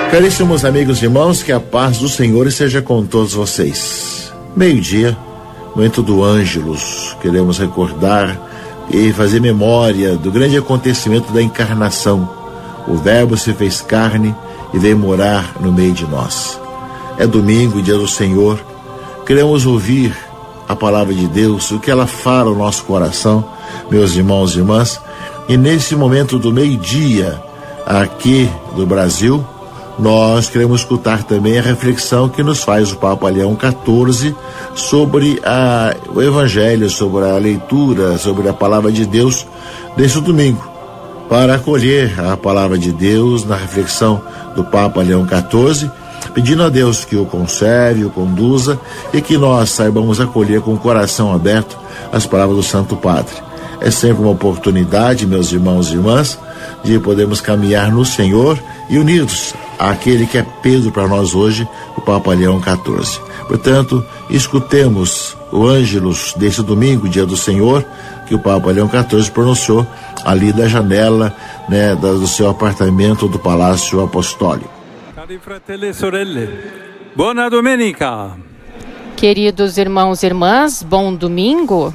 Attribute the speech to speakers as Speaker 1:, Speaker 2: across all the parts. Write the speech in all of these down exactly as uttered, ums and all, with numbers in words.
Speaker 1: Caríssimos amigos e irmãos, que a paz do Senhor esteja com todos vocês. Meio-dia, momento do Ângelus. Queremos recordar e fazer memória do grande acontecimento da encarnação. O Verbo se fez carne e veio morar no meio de nós. É domingo, dia do Senhor. Queremos ouvir a palavra de Deus, o que ela fala ao nosso coração, meus irmãos e irmãs. E nesse momento do meio-dia, aqui do Brasil, nós queremos escutar também a reflexão que nos faz o Papa Leão quatorze sobre a, o Evangelho, sobre a leitura, sobre a palavra de Deus desse domingo, para acolher a palavra de Deus na reflexão do Papa Leão quatorze, pedindo a Deus que o conserve, o conduza e que nós saibamos acolher com o coração aberto as palavras do Santo Padre. É sempre uma oportunidade, meus irmãos e irmãs, de podermos caminhar no Senhor e unidos àquele que é Pedro para nós hoje, o Papa Leão quatorze. Portanto, escutemos o Ângelus desse domingo, dia do Senhor, que o Papa Leão quatorze pronunciou ali da janela, né, do seu apartamento do Palácio Apostólico.
Speaker 2: Cari fratelli e sorelle, buona domenica.
Speaker 3: Queridos irmãos e irmãs, bom domingo.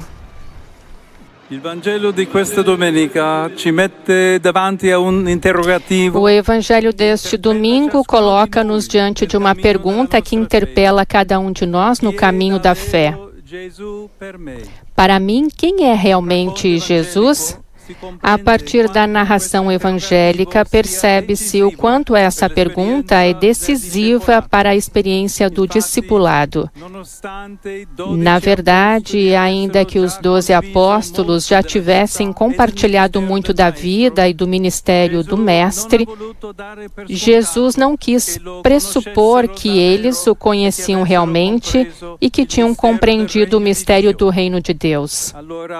Speaker 2: Il Vangelo di questa domenica ci mette davanti a un interrogativo.
Speaker 3: O Evangelho deste domingo coloca-nos diante de uma pergunta que interpela cada um de nós no caminho da fé. Para mim, quem é realmente Jesus? A partir da narração evangélica, percebe-se o quanto essa pergunta é decisiva para a experiência do discipulado. Na verdade, ainda que os doze apóstolos já tivessem compartilhado muito da vida e do ministério do Mestre, Jesus não quis pressupor que eles o conheciam realmente e que tinham compreendido o mistério do reino de Deus.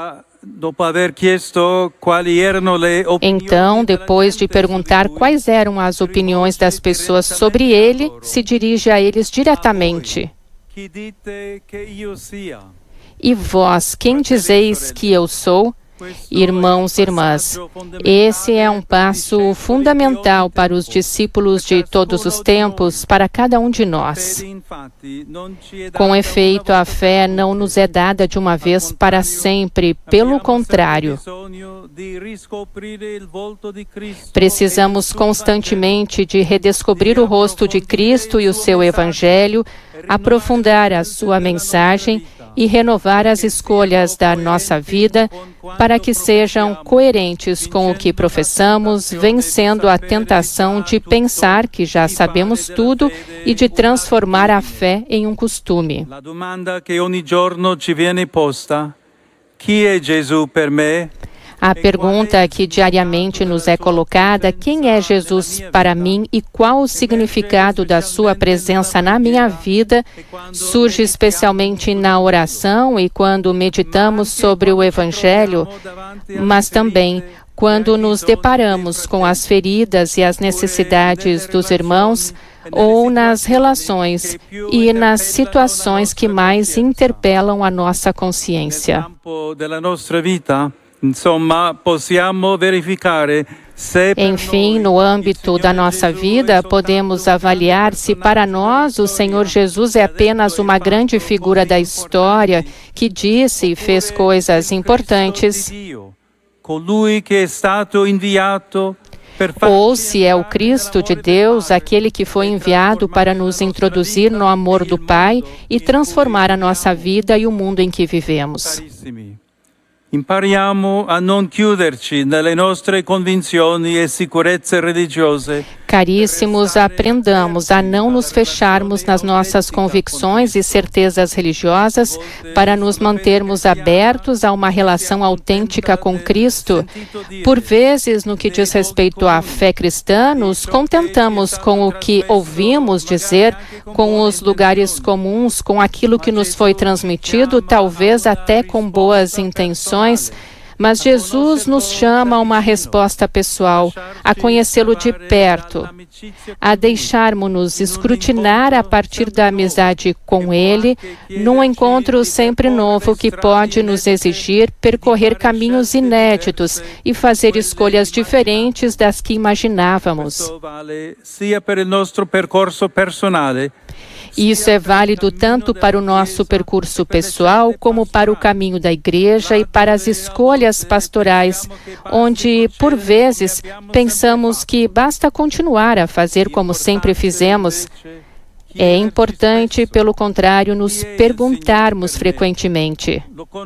Speaker 3: Então, depois de perguntar quais eram as opiniões das pessoas sobre ele, se dirige a eles diretamente. E vós, quem dizeis que eu sou? Irmãos e irmãs, esse é um passo fundamental para os discípulos de todos os tempos, para cada um de nós. Com efeito, a fé não nos é dada de uma vez para sempre, pelo contrário. Precisamos constantemente de redescobrir o rosto de Cristo e o seu Evangelho, aprofundar a sua mensagem e renovar as escolhas da nossa vida para que sejam coerentes com o que professamos, vencendo a tentação de pensar que já sabemos tudo e de transformar a fé em um costume.
Speaker 2: A domanda que ogni giorno ci viene posta: chi è Gesù per me?
Speaker 3: A pergunta que diariamente nos é colocada, quem é Jesus para mim e qual o significado da sua presença na minha vida, surge especialmente na oração e quando meditamos sobre o Evangelho, mas também quando nos deparamos com as feridas e as necessidades dos irmãos, ou nas relações e nas situações que mais interpelam a nossa consciência. Enfim, no âmbito da nossa vida, podemos avaliar se para nós o Senhor Jesus é apenas uma grande figura da história que disse e fez coisas importantes, ou se é o Cristo de Deus, aquele que foi enviado para nos introduzir no amor do Pai e transformar a nossa vida e o mundo em que vivemos.
Speaker 2: Impariamo a non chiuderci nelle nostre convinzioni e sicurezze religiose.
Speaker 3: Caríssimos, aprendamos a não nos fecharmos nas nossas convicções e certezas religiosas para nos mantermos abertos a uma relação autêntica com Cristo. Por vezes, no que diz respeito à fé cristã, nos contentamos com o que ouvimos dizer, com os lugares comuns, com aquilo que nos foi transmitido, talvez até com boas intenções, Mas Jesus nos chama a uma resposta pessoal, a conhecê-lo de perto, a deixarmos-nos escrutinar a partir da amizade com Ele, num encontro sempre novo que pode nos exigir percorrer caminhos inéditos e fazer escolhas diferentes das que imaginávamos. Isso é válido tanto para o nosso percurso pessoal, como para o caminho da igreja e para as escolhas pastorais, onde, por vezes, pensamos que basta continuar a fazer como sempre fizemos. É importante, pelo contrário, nos perguntarmos frequentemente: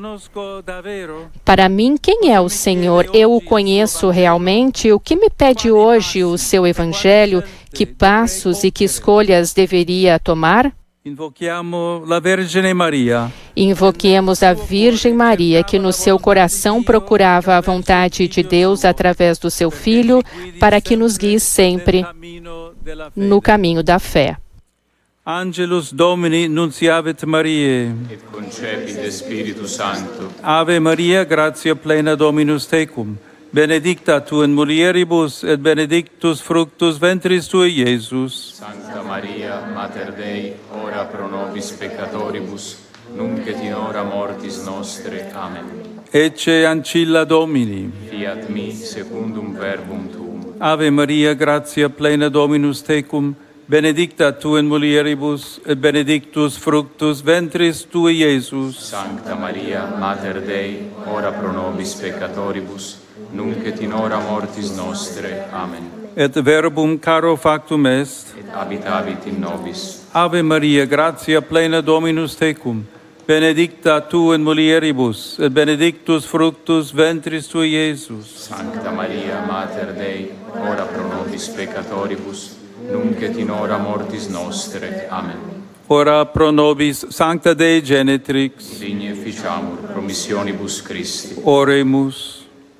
Speaker 3: para mim, quem é o Senhor? Eu o conheço realmente? O que me pede hoje o seu Evangelho? Que passos e que escolhas deveria tomar?
Speaker 2: Invochiamo la Vergine Maria.
Speaker 3: Invoquemos a Virgem Maria, que no seu coração procurava a vontade de Deus através do seu Filho, para que nos guie sempre no caminho da fé.
Speaker 2: Angelus Domini nunciavit Mariae.
Speaker 4: Et concepit Spiritus Sancto.
Speaker 2: Ave Maria, gratia plena Dominus tecum. Benedicta tu in mulieribus, et benedictus fructus ventris tui, Iesus.
Speaker 4: Sancta Maria, Mater Dei, ora pro nobis peccatoribus, nunc et in hora mortis nostre. Amen.
Speaker 2: Ecce ancilla Domini.
Speaker 4: Fiat mi secundum verbum tuum.
Speaker 2: Ave Maria, gratia plena Dominus tecum, benedicta tu in mulieribus, et benedictus fructus ventris tui, Iesus.
Speaker 4: Sancta Maria, Mater Dei, ora pro nobis peccatoribus, nunc et in hora mortis nostre. Amen.
Speaker 2: Et verbum caro factum est.
Speaker 4: Et habitavit in nobis.
Speaker 2: Ave Maria, gratia plena Dominus tecum, benedicta tu in mulieribus, et benedictus fructus ventris tui, Iesus.
Speaker 4: Sancta Maria, Mater Dei, ora pro nobis peccatoribus, nunc et in hora mortis nostre. Amen.
Speaker 2: Ora pro nobis, Sancta Dei Genetrix.
Speaker 4: Digne ficiamur promissionibus Christi.
Speaker 2: Oremus.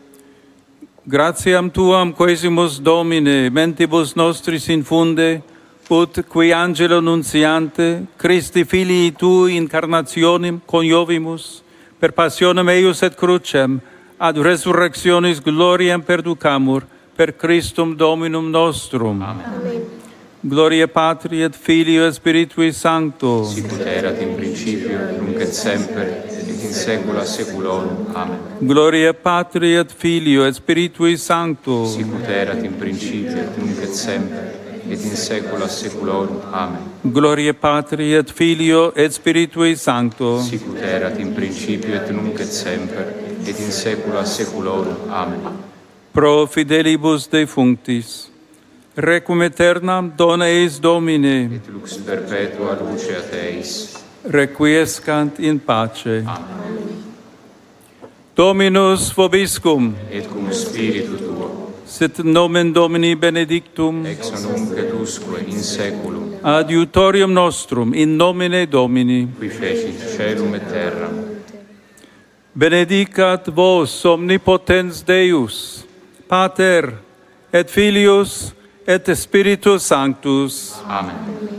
Speaker 2: Gratiam tuam quesimus Domine, mentibus nostris infunde, ut qui angelo nunciante, Christi filii tui incarnationem coniovimus, per passionem eius et crucem, ad resurrectionis gloriam perducamur, per Christum Dominum nostrum.
Speaker 4: Amen.
Speaker 2: Gloria Patri et Filio et Spiritui Sancto.
Speaker 4: Sicut erat in principio, nunc et semper, et in saecula saeculorum. Amen.
Speaker 2: Gloria Patri et Filio et Spiritui Sancto.
Speaker 4: Sicut erat in principio, nunc et semper, et in saecula saeculorum. Amen.
Speaker 2: Gloria Patri et Filio et Spiritui Sancto.
Speaker 4: Sicut erat in principio, et nunc et semper, et in saecula saeculorum. Amen.
Speaker 2: Pro fidelibus defunctis, requiem aeternam dona eis Domine,
Speaker 4: Et lux perpetua luceat eis.
Speaker 2: requiescant in pace.
Speaker 4: Amen.
Speaker 2: Dominus vobiscum,
Speaker 4: Et cum spiritu tuo,
Speaker 2: sit nomen Domini benedictum,
Speaker 4: ex nunc et usque in saeculum,
Speaker 2: adiutorium nostrum, in nomine Domini.
Speaker 4: qui fecit caelum et terram.
Speaker 2: Benedicat vos omnipotens Deus, Pater et Filius et Spiritus Sanctus.
Speaker 4: Amen.